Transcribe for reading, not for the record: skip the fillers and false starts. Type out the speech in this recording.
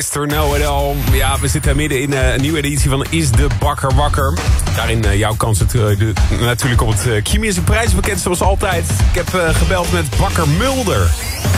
Mr. Know-it-all. Ja, we zitten midden in een nieuwe editie van Is de Bakker Wakker. Daarin jouw kans natuurlijk op het Q-Music prijzenpakket zoals altijd. Ik heb gebeld met Bakker Mulder.